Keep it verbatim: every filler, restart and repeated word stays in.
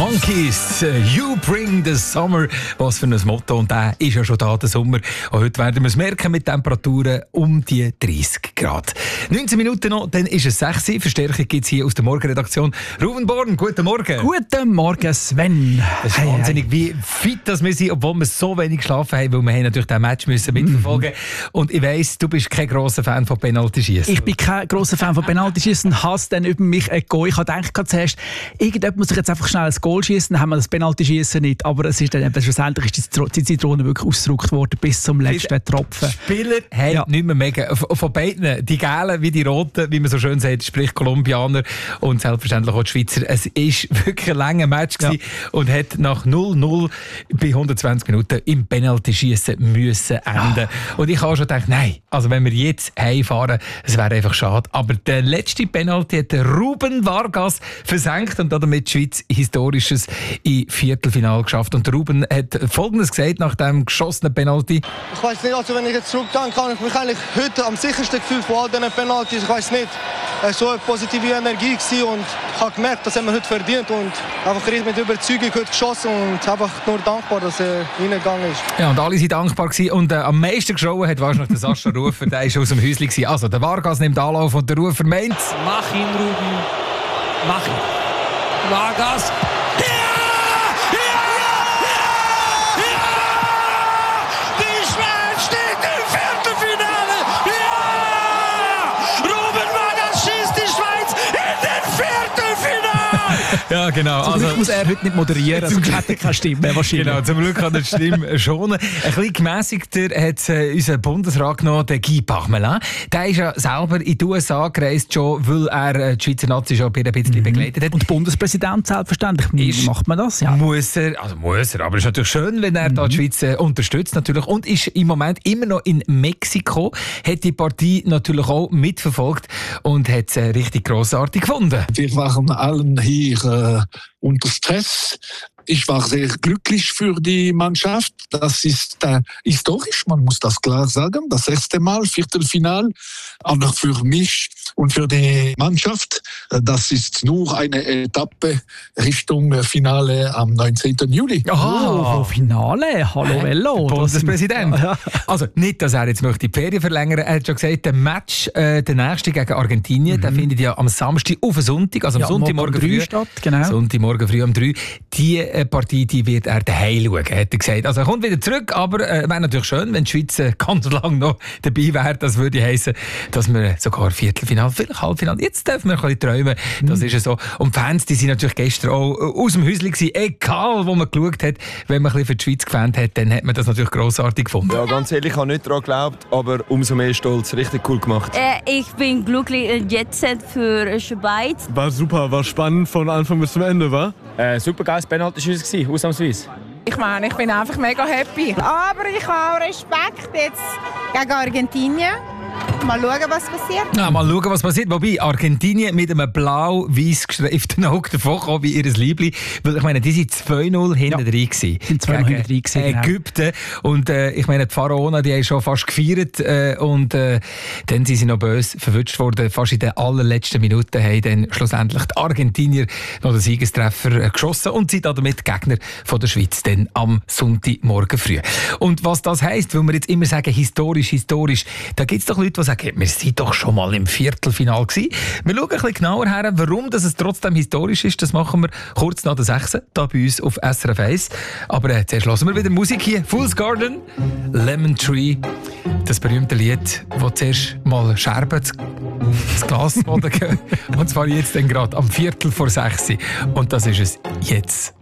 Monkeys, You Bring the Summer. Was für ein Motto. Und der ist ja schon da, der Sommer. Und heute werden wir es merken mit Temperaturen um die dreißig Grad. neunzehn Minuten noch, dann ist es sechs Uhr. Verstärkung gibt es hier aus der Morgenredaktion. Ruben Born, guten Morgen. Guten Morgen, Sven. Es ist hey, wahnsinnig, hey. wie fit dass wir sind, obwohl wir so wenig geschlafen haben, weil wir haben natürlich diesen Match müssen mitverfolgen mussten. Mm. Und ich weiss, du bist kein grosser Fan von Penalty-Schiessen. Ich bin kein grosser Fan von Penalty-Schiessen und hasse dann über mich ein Goal. Ich habe gedacht zuerst, irgendjemand muss sich jetzt einfach schnell ein Goal schießen, dann haben wir das Penalty-Schiessen nicht. Aber es ist dann eben, schlussendlich ist die Zitrone wirklich ausgedrückt worden bis zum letzten Tropfen. Spieler haben ja. nicht mehr mega. Von beiden, die Gelben wie die Roten, wie man so schön sagt, sprich Kolumbianer und selbstverständlich auch die Schweizer. Es war wirklich ein langer Match ja. und hat nach null null bei hundertzwanzig Minuten im Penalty-Schiessen müssen enden. Ah. Und ich habe schon gedacht, nein, also wenn wir jetzt heimfahren, es wäre einfach schade. Aber der letzte Penalty hat Ruben Vargas versenkt und damit die Schweiz Historisches im Viertelfinale geschafft. Und Ruben hat Folgendes gesagt nach dem geschossenen Penalty. Ich weiß nicht, also wenn ich jetzt zurückdenke, kann ich mich eigentlich heute am sichersten gefühlt von all diesen Penaltys. Ich weiß nicht, es war so eine positive Energie gewesen und ich habe gemerkt, das haben wir heute verdient und einfach richtig mit Überzeugung heute geschossen und einfach nur dankbar, dass er reingegangen ist. Ja, und alle waren dankbar gewesen. Und äh, am meisten geschaut hat wahrscheinlich der Sascha Rufer, der war aus dem Häuschen gewesen. Also der Vargas nimmt Anlauf und der Rufer meint... Mach ihn, Ruben. Mach ihn. Vargas. Ja, genau. Zum Glück also, muss er heute nicht moderieren, sonst hat er keine Stimme wahrscheinlich. Genau, zum Glück kann er die Stimme schonen. Ein bisschen gemässigter hat äh, unser Bundesrat genommen, der Guy Parmelin. Der ist ja selber in die U S A gereist, schon, weil er äh, die Schweizer Nazi schon ein bisschen mhm. begleitet hat. Und Bundespräsident selbstverständlich. Wie macht man das? Ja. Muss er, also muss er, aber es ist natürlich schön, wenn er mhm. da die Schweiz äh, unterstützt natürlich. Und ist im Moment immer noch in Mexiko, hat die Partie natürlich auch mitverfolgt und hat es äh, richtig grossartig gefunden. Wir waren allen hier äh, unter Stress. Ich war sehr glücklich für die Mannschaft. Das ist äh, historisch, man muss das klar sagen. Das erste Mal, Viertelfinal. Aber für mich und für die Mannschaft, das ist nur eine Etappe Richtung Finale am neunzehnten Juli. Oh, oh Finale? Hallo, hello. Bundespräsident. Ja. Also nicht, dass er jetzt möchte die Ferien verlängern. Er hat schon gesagt, der Match, äh, der nächste gegen Argentinien, mhm. der findet ja am Samstag auf den Sonntag, also am ja, Sonntagmorgen früh statt. Genau. Sonntagmorgen früh um drei. Die äh, Partie, die wird er daheim schauen, hat er gesagt. Also er kommt wieder zurück, aber äh, wäre natürlich schön, wenn die Schweiz äh, ganz lange noch dabei wäre. Das würde heissen, dass wir sogar Viertelfinale, vielleicht Halbfinale, jetzt dürfen wir ein bisschen träumen. Das mhm. ist ja so. Und die Fans, die sind natürlich gestern auch aus dem Häuschen gewesen, egal wo man geschaut hat. Wenn man ein bisschen für die Schweiz gefans hat, dann hat man das natürlich grossartig gefunden. Ja, ganz ehrlich, ich habe nicht daran geglaubt, aber umso mehr stolz. Richtig cool gemacht. Äh, ich bin glücklich, jetzt für Schweiz. War super, war spannend von Anfang bis zum Ende, war? Äh, super geiles Penalty-Schiessen, ausnahmsweise. Ich meine, ich bin einfach mega happy. Aber ich habe auch Respekt jetzt gegen Argentinien. Mal schauen, was passiert. Ja, mal schauen, was passiert. Wobei Argentinien mit einem blau-weiß gestreiften Auge davon kam wie ihr Liebling. Weil ich meine, die waren zwei null hinten ja. drin gewesen. sind zwei null hinten drin gewesen, Ägypten. Genau. Und äh, ich meine, die Pharaonen, die haben schon fast gefeiert. Äh, und äh, dann sind sie noch böse verwünscht worden. Fast in den allerletzten Minuten haben dann schlussendlich die Argentinier noch den Siegestreffer äh, geschossen und sind damit Gegner von der Schweiz dann am Sonntagmorgen früh. Und was das heisst, weil wir jetzt immer sagen, historisch, historisch, da gibt es doch Leute, die sagen, wir sind doch schon mal im Viertelfinale gewesen. Wir schauen ein bisschen genauer her, warum das es trotzdem historisch ist. Das machen wir kurz nach der sechs hier bei uns auf S R F eins. Aber äh, zuerst hören wir wieder Musik hier. Fool's Garden, Lemon Tree. Das berühmte Lied, das zuerst mal Scherben das Glas gehen. Und zwar jetzt dann gerade am Viertel vor sechs. Und das ist es jetzt.